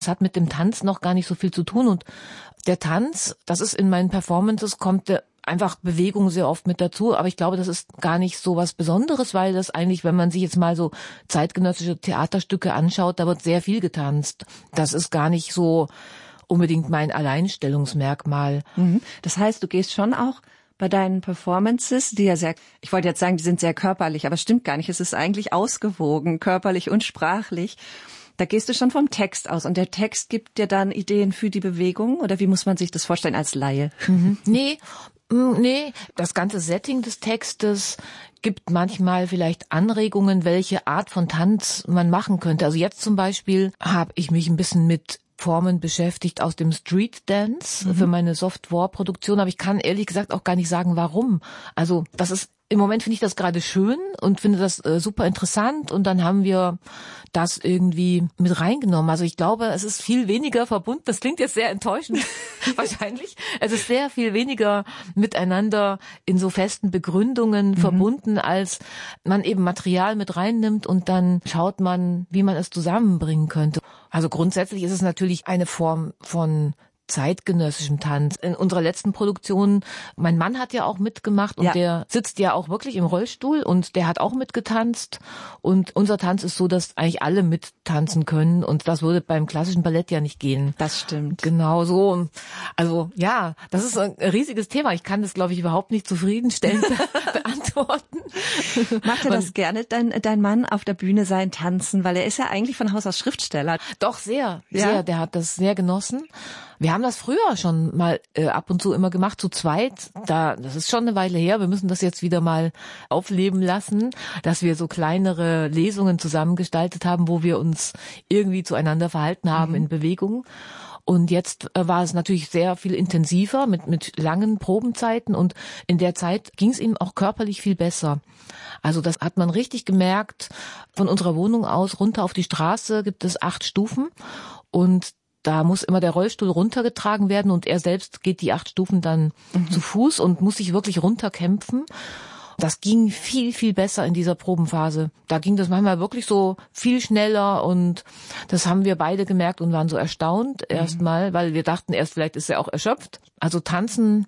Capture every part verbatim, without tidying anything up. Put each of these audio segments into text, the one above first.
Das hat mit dem Tanz noch gar nicht so viel zu tun. Und der Tanz, das ist in meinen Performances, kommt der einfach Bewegung sehr oft mit dazu. Aber ich glaube, das ist gar nicht so was Besonderes, weil das eigentlich, wenn man sich jetzt mal so zeitgenössische Theaterstücke anschaut, da wird sehr viel getanzt. Das ist gar nicht so unbedingt mein Alleinstellungsmerkmal. Das heißt, du gehst schon auch bei deinen Performances, die ja sehr, ich wollte jetzt sagen, die sind sehr körperlich, aber es stimmt gar nicht. Es ist eigentlich ausgewogen, körperlich und sprachlich. Da gehst du schon vom Text aus und der Text gibt dir dann Ideen für die Bewegung oder wie muss man sich das vorstellen als Laie? Mhm. Nee, nee, das ganze Setting des Textes gibt manchmal vielleicht Anregungen, welche Art von Tanz man machen könnte. Also jetzt zum Beispiel habe ich mich ein bisschen mit Formen beschäftigt aus dem Street Dance mhm. für meine Soft-War-Produktion, aber ich kann ehrlich gesagt auch gar nicht sagen, warum. Also das ist im Moment finde ich das gerade schön und finde das äh, super interessant und dann haben wir das irgendwie mit reingenommen. Also ich glaube, es ist viel weniger verbunden. Das klingt jetzt sehr enttäuschend, wahrscheinlich. Es ist sehr viel weniger miteinander in so festen Begründungen mhm. verbunden, als man eben Material mit reinnimmt und dann schaut man, wie man es zusammenbringen könnte. Also grundsätzlich ist es natürlich eine Form von zeitgenössischem Tanz. In unserer letzten Produktion, mein Mann hat ja auch mitgemacht und ja. der sitzt ja auch wirklich im Rollstuhl und der hat auch mitgetanzt und unser Tanz ist so, dass eigentlich alle mittanzen können und das würde beim klassischen Ballett ja nicht gehen. Das stimmt. Genau so. Also ja, das ist ein riesiges Thema. Ich kann das, glaube ich, überhaupt nicht zufriedenstellend beantworten. Macht er das gerne, dein, dein Mann auf der Bühne sein Tanzen? Weil er ist ja eigentlich von Haus aus Schriftsteller. Doch, sehr, ja? sehr. Der hat das sehr genossen. Wir haben das früher schon mal äh, ab und zu immer gemacht, zu zweit. Da, das ist schon eine Weile her. Wir müssen das jetzt wieder mal aufleben lassen, dass wir so kleinere Lesungen zusammengestaltet haben, wo wir uns irgendwie zueinander verhalten haben mhm. in Bewegung. Und jetzt äh, war es natürlich sehr viel intensiver mit mit langen Probenzeiten und in der Zeit ging es ihm auch körperlich viel besser. Also das hat man richtig gemerkt. Von unserer Wohnung aus runter auf die Straße gibt es acht Stufen und da muss immer der Rollstuhl runtergetragen werden und er selbst geht die acht Stufen dann mhm. zu Fuß und muss sich wirklich runterkämpfen. Das ging viel, viel besser in dieser Probenphase. Da ging das manchmal wirklich so viel schneller und das haben wir beide gemerkt und waren so erstaunt mhm. erstmal, weil wir dachten erst, vielleicht ist er auch erschöpft. Also tanzen,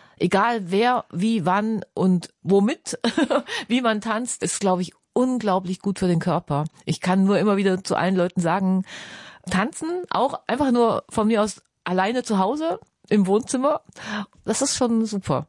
egal wer, wie, wann und womit, wie man tanzt, ist, glaube ich, unglaublich gut für den Körper. Ich kann nur immer wieder zu allen Leuten sagen, tanzen, auch einfach nur von mir aus alleine zu Hause im Wohnzimmer, das ist schon super.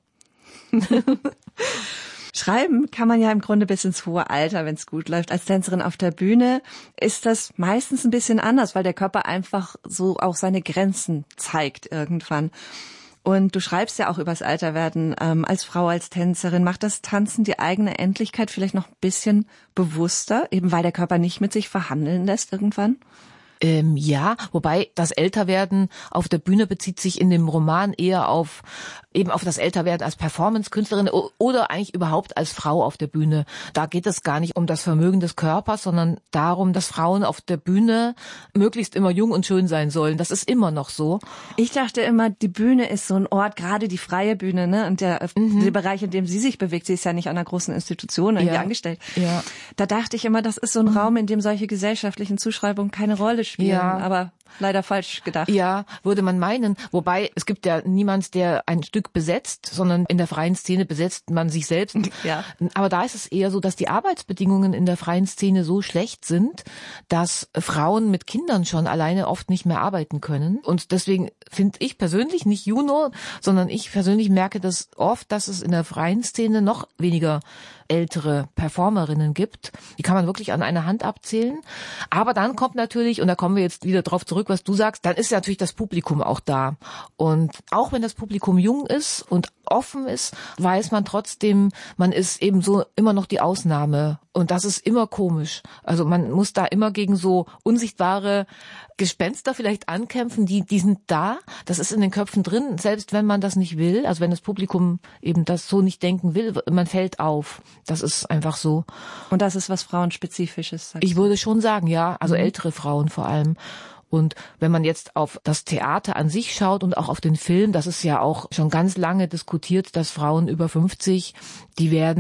Schreiben kann man ja im Grunde bis ins hohe Alter, wenn es gut läuft. Als Tänzerin auf der Bühne ist das meistens ein bisschen anders, weil der Körper einfach so auch seine Grenzen zeigt irgendwann. Und du schreibst ja auch übers Alterwerden ähm, als Frau, als Tänzerin. Macht das Tanzen die eigene Endlichkeit vielleicht noch ein bisschen bewusster, eben weil der Körper nicht mit sich verhandeln lässt irgendwann? Ähm, ja, wobei das Älterwerden auf der Bühne bezieht sich in dem Roman eher auf eben auf das Älterwerden als Performance-Künstlerin oder eigentlich überhaupt als Frau auf der Bühne. Da geht es gar nicht um das Vermögen des Körpers, sondern darum, dass Frauen auf der Bühne möglichst immer jung und schön sein sollen. Das ist immer noch so. Ich dachte immer, die Bühne ist so ein Ort, gerade die freie Bühne, ne? Und der, mhm. der Bereich, in dem sie sich bewegt, sie ist ja nicht an einer großen Institution irgendwie ja. angestellt. Ja. Da dachte ich immer, das ist so ein mhm. Raum, in dem solche gesellschaftlichen Zuschreibungen keine Rolle spielen. Ja. Aber leider falsch gedacht. Ja, würde man meinen. Wobei, es gibt ja niemand, der ein Stück besetzt, sondern in der freien Szene besetzt man sich selbst. Ja. Aber da ist es eher so, dass die Arbeitsbedingungen in der freien Szene so schlecht sind, dass Frauen mit Kindern schon alleine oft nicht mehr arbeiten können. Und deswegen finde ich persönlich, nicht Juno, sondern ich persönlich merke das oft, dass es in der freien Szene noch weniger ältere Performerinnen gibt. Die kann man wirklich an einer Hand abzählen. Aber dann kommt natürlich, und da kommen wir jetzt wieder drauf zurück, was du sagst, dann ist ja natürlich das Publikum auch da. Und auch wenn das Publikum jung ist und offen ist, weiß man trotzdem, man ist eben so immer noch die Ausnahme. Und das ist immer komisch. Also man muss da immer gegen so unsichtbare Gespenster vielleicht ankämpfen, die, die sind da. Das ist in den Köpfen drin, selbst wenn man das nicht will. Also wenn das Publikum eben das so nicht denken will, man fällt auf. Das ist einfach so. Und das ist was Frauenspezifisches? Ich würde schon sagen, ja. Also mhm. ältere Frauen vor allem. Und wenn man jetzt auf das Theater an sich schaut und auch auf den Film, das ist ja auch schon ganz lange diskutiert, dass Frauen über fünfzig, die werden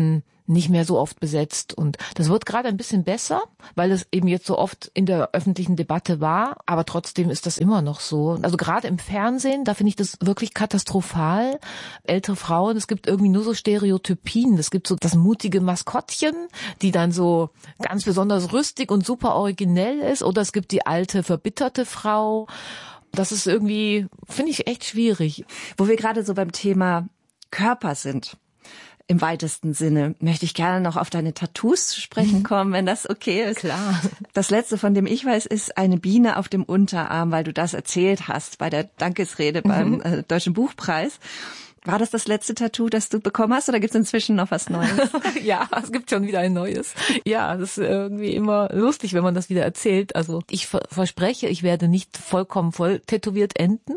nicht mehr so oft besetzt. Und das wird gerade ein bisschen besser, weil es eben jetzt so oft in der öffentlichen Debatte war. Aber trotzdem ist das immer noch so. Also gerade im Fernsehen, da finde ich das wirklich katastrophal. Ältere Frauen, es gibt irgendwie nur so Stereotypien. Es gibt so das mutige Maskottchen, die dann so ganz besonders rüstig und super originell ist. Oder es gibt die alte, verbitterte Frau. Das ist irgendwie, finde ich, echt schwierig. Wo wir gerade so beim Thema Körper sind, im weitesten Sinne, möchte ich gerne noch auf deine Tattoos zu sprechen kommen, wenn das okay ist. Klar. Das letzte, von dem ich weiß, ist eine Biene auf dem Unterarm, weil du das erzählt hast bei der Dankesrede beim äh, Deutschen Buchpreis. War das das letzte Tattoo, das du bekommen hast, oder gibt es inzwischen noch was Neues? Ja, es gibt schon wieder ein neues. Ja, das ist irgendwie immer lustig, wenn man das wieder erzählt. Also ich ver- verspreche, ich werde nicht vollkommen voll tätowiert enden.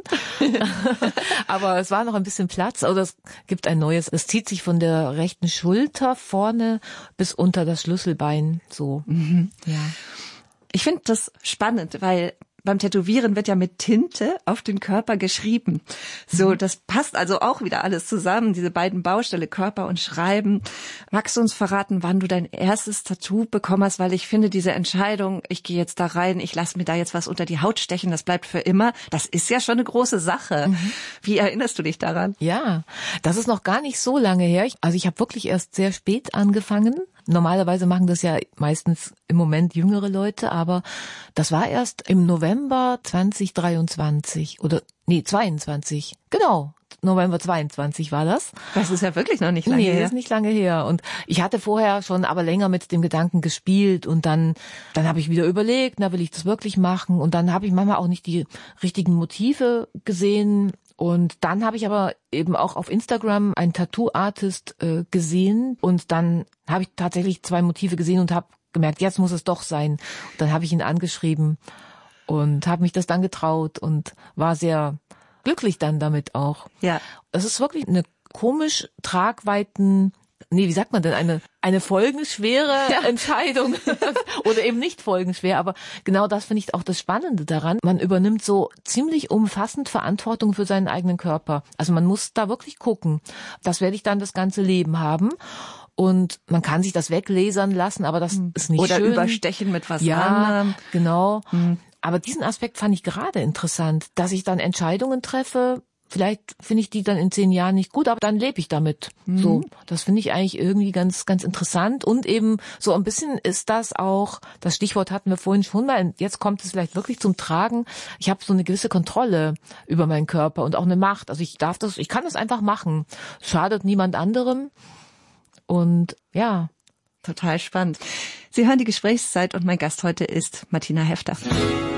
Aber es war noch ein bisschen Platz. Oder es gibt ein neues. Es zieht sich von der rechten Schulter vorne bis unter das Schlüsselbein. So. Mhm. Ja. Ich finde das spannend, weil beim Tätowieren wird ja mit Tinte auf den Körper geschrieben. So, das passt also auch wieder alles zusammen, diese beiden Baustelle, Körper und Schreiben. Magst du uns verraten, wann du dein erstes Tattoo bekommen hast? Weil ich finde, diese Entscheidung, ich gehe jetzt da rein, ich lasse mir da jetzt was unter die Haut stechen, das bleibt für immer, das ist ja schon eine große Sache. Mhm. Wie erinnerst du dich daran? Ja, das ist noch gar nicht so lange her. Also ich habe wirklich erst sehr spät angefangen. Normalerweise machen das ja meistens im Moment jüngere Leute, aber das war erst im November zwanzig dreiundzwanzig oder nee, zweiundzwanzig. Genau, November zweiundzwanzig war das. Das ist ja wirklich noch nicht lange nee, her. Nee, ist nicht lange her. Und ich hatte vorher schon aber länger mit dem Gedanken gespielt und dann dann habe ich wieder überlegt, na, will ich das wirklich machen? Und dann habe ich manchmal auch nicht die richtigen Motive gesehen. Und dann habe ich aber eben auch auf Instagram einen Tattoo-Artist äh, gesehen und dann habe ich tatsächlich zwei Motive gesehen und habe gemerkt, jetzt muss es doch sein. Und dann habe ich ihn angeschrieben und habe mich das dann getraut und war sehr glücklich dann damit auch. Ja. Es ist wirklich eine komisch Tragweiten, nee, wie sagt man denn, eine eine folgenschwere ja. Entscheidung oder eben nicht folgenschwer, aber genau das finde ich auch das Spannende daran. Man übernimmt so ziemlich umfassend Verantwortung für seinen eigenen Körper. Also man muss da wirklich gucken. Das werde ich dann das ganze Leben haben. Und man kann sich das weglasern lassen, aber das ist nicht Oder schön. Oder überstechen mit was ja, anderem. Genau. Hm. Aber diesen Aspekt fand ich gerade interessant, dass ich dann Entscheidungen treffe. Vielleicht finde ich die dann in zehn Jahren nicht gut, aber dann lebe ich damit. Mhm. So, das finde ich eigentlich irgendwie ganz, ganz interessant. Und eben so ein bisschen ist das auch, das Stichwort hatten wir vorhin schon mal, jetzt kommt es vielleicht wirklich zum Tragen. Ich habe so eine gewisse Kontrolle über meinen Körper und auch eine Macht. Also ich darf das, ich kann das einfach machen. Schadet niemand anderem. Und ja. Total spannend. Sie hören die Gesprächszeit und mein Gast heute ist Martina Hefter.